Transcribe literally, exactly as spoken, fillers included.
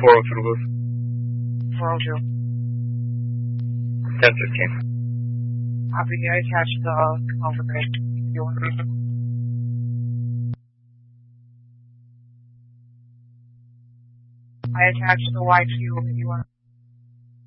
four oh two Duluth. four oh two. ten fifteen. Copy. I attached the over there. You want to I attached the Y Q if you want.